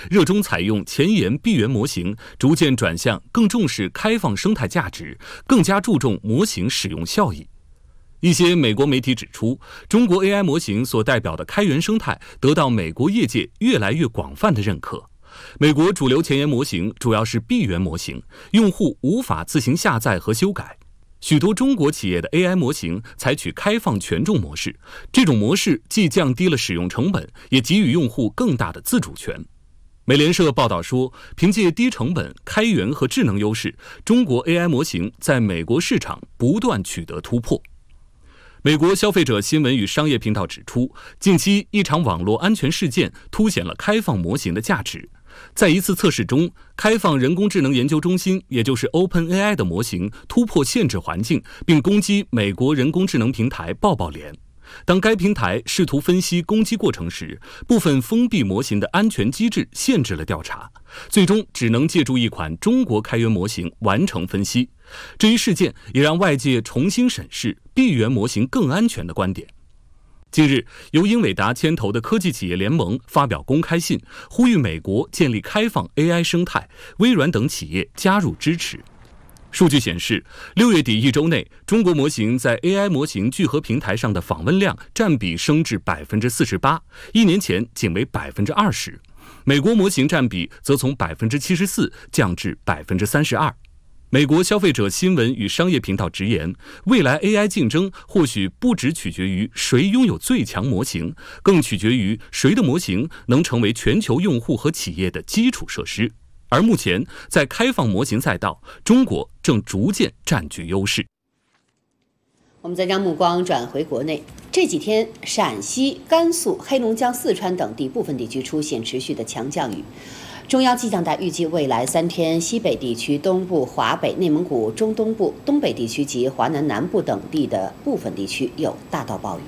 热衷采用前沿闭源模型，逐渐转向更重视开放生态价值，更加注重模型使用效益。一些美国媒体指出，中国 AI 模型所代表的开源生态得到美国业界越来越广泛的认可。美国主流前沿模型主要是闭源模型，用户无法自行下载和修改。许多中国企业的 AI 模型采取开放权重模式，这种模式既降低了使用成本，也给予用户更大的自主权。美联社报道说，凭借低成本、开源和智能优势，中国 AI 模型在美国市场不断取得突破。美国消费者新闻与商业频道指出，近期一场网络安全事件凸显了开放模型的价值。在一次测试中，开放人工智能研究中心，也就是 OpenAI 的模型突破限制环境，并攻击美国人工智能平台抱抱联。当该平台试图分析攻击过程时，部分封闭模型的安全机制限制了调查，最终只能借助一款中国开源模型完成分析。这一事件也让外界重新审视闭源模型更安全的观点。近日，由英伟达牵头的科技企业联盟发表公开信，呼吁美国建立开放 AI 生态，微软等企业加入支持。数据显示，6月底一周内，中国模型在 AI 模型聚合平台上的访问量占比升至 48%， 1年前仅为 20%。美国模型占比则从 74% 降至 32%。美国消费者新闻与商业频道直言，未来 AI 竞争或许不只取决于谁拥有最强模型，更取决于谁的模型能成为全球用户和企业的基础设施。而目前，在开放模型赛道，中国正逐渐占据优势。 我们再将目光转回国内，这几天陕西、甘肃、黑龙江、四川等地部分地区出现持续的强降雨。中央气象台预计未来3天，西北地区、东部、华北、内蒙古、中东部、东北地区及华南南部等地的部分地区有大到暴雨。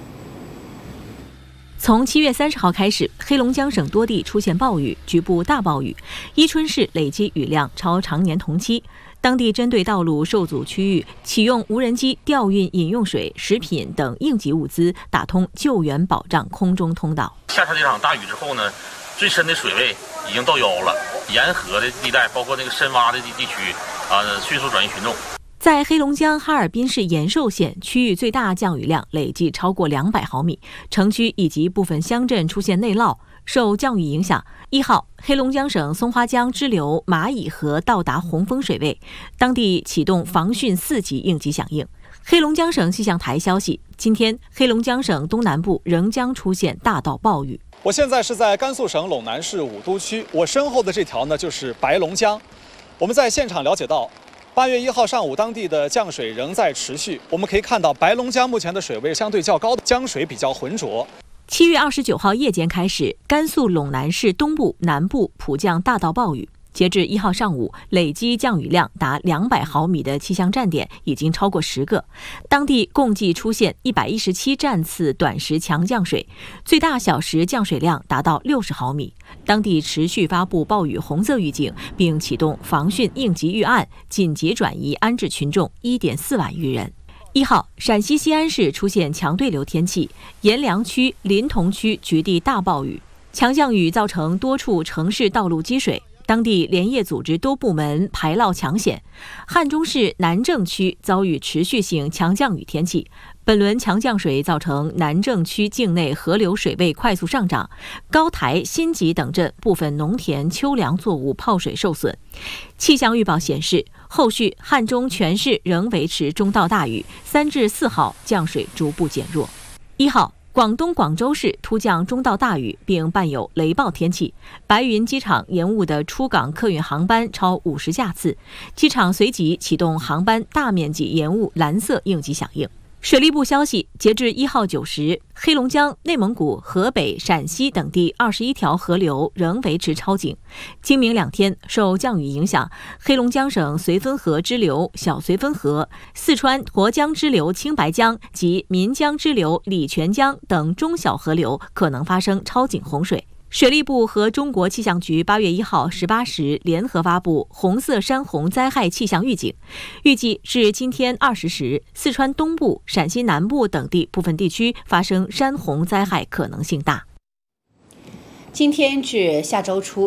从7月30号开始，黑龙江省多地出现暴雨，局部大暴雨，伊春市累计雨量超常年同期。当地针对道路受阻区域，启用无人机调运饮用水、食品等应急物资，打通救援保障空中通道。 下这场大雨之后呢，最深的水位已经到腰了，沿河的地带，包括那个深洼的地区迅速转移群众。 在黑龙江哈尔滨市延寿县，区域最大降雨量累计超过200毫米，城区以及部分乡镇出现内涝。受降雨影响，1号，黑龙江省松花江支流马乙河到达洪峰水位，当地启动防汛4级应急响应。黑龙江省气象台消息，今天黑龙江省东南部仍将出现大到暴雨。 我现在是在甘肃省陇南市武都区，我身后的这条呢就是白龙江。我们在现场了解到，8月1号上午，当地的降水仍在持续。我们可以看到，白龙江目前的水位相对较高，江水比较浑浊。 7月29号夜间开始，甘肃陇南市东部、南部普降大到暴雨。截至1号上午，累积降雨量达200毫米的气象站点已经超过10个，当地共计出现117站次短时强降水，最大小时降水量达到60毫米。当地持续发布暴雨红色预警，并启动防汛应急预案，紧急转移安置群众1.4万余人。1号，陕西西安市出现强对流天气，阎良区、临潼区局地大暴雨，强降雨造成多处城市道路积水。当地连夜组织多部门排涝抢险。汉中市南郑区遭遇持续性强降雨天气，本轮强降水造成南郑区境内河流水位快速上涨，高台、新集等镇部分农田、秋粮作物泡水受损。气象预报显示，后续汉中全市仍维持中到大雨，3至4号降水逐步减弱。1号，广东广州市突降中到大雨，并伴有雷暴天气，白云机场延误的出港客运航班超50架次，机场随即启动航班大面积延误蓝色应急响应。水利部消息，截至1号9时，黑龙江、内蒙古、河北、陕西等地21条河流仍维持超警。今明2天，受降雨影响，黑龙江省绥芬河支流小绥芬河、四川沱江支流青白江及岷江支流礼泉江等中小河流可能发生超警洪水。水利部和中国气象局8月1号18时联合发布红色山洪灾害气象预警，预计至今天20时，四川东部、陕西南部等地部分地区发生山洪灾害可能性大。 今天至下周初